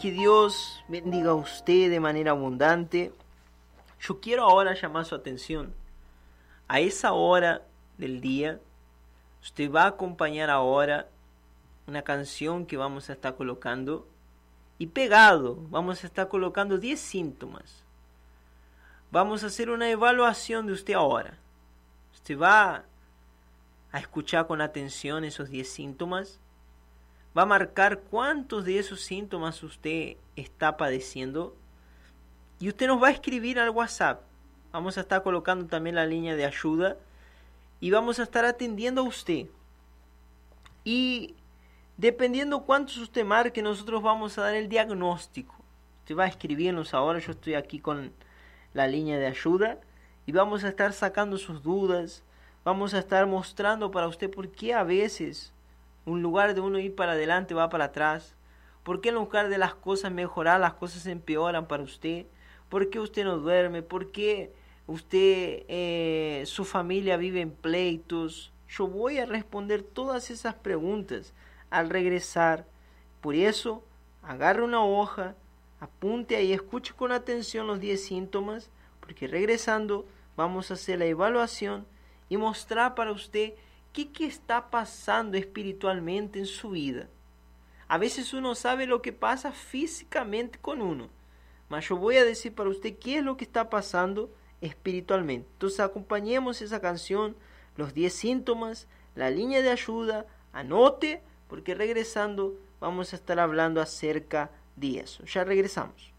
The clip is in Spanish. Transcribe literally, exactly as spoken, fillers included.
que Dios bendiga a usted de manera abundante. Yo quiero ahora llamar su atención. A esa hora del día, usted va a acompañar ahora una canción que vamos a estar colocando. Y pegado, vamos a estar colocando diez síntomas. Vamos a hacer una evaluación de usted ahora. Usted va a escuchar con atención esos diez síntomas. Va a marcar cuántos de esos síntomas usted está padeciendo. Y usted nos va a escribir al WhatsApp. Vamos a estar colocando también la línea de ayuda. Y vamos a estar atendiendo a usted. Y dependiendo cuántos usted marque, nosotros vamos a dar el diagnóstico. Usted va a escribirnos ahora. Yo estoy aquí con la línea de ayuda. Y vamos a estar sacando sus dudas. Vamos a estar mostrando para usted por qué a veces un lugar de uno ir para adelante va para atrás. ¿Por qué en lugar de las cosas mejorar, las cosas empeoran para usted? ¿Por qué usted no duerme? ¿Por qué usted, eh, su familia vive en pleitos? Yo voy a responder todas esas preguntas al regresar. Por eso, agarre una hoja, apunte ahí, escuche con atención los diez síntomas, porque regresando vamos a hacer la evaluación y mostrar para usted qué, qué está pasando espiritualmente en su vida. A veces uno sabe lo que pasa físicamente con uno, mas yo voy a decir para usted qué es lo que está pasando espiritualmente. Entonces acompañemos esa canción, los diez síntomas, la línea de ayuda, anote, porque regresando vamos a estar hablando acerca de eso. Ya regresamos.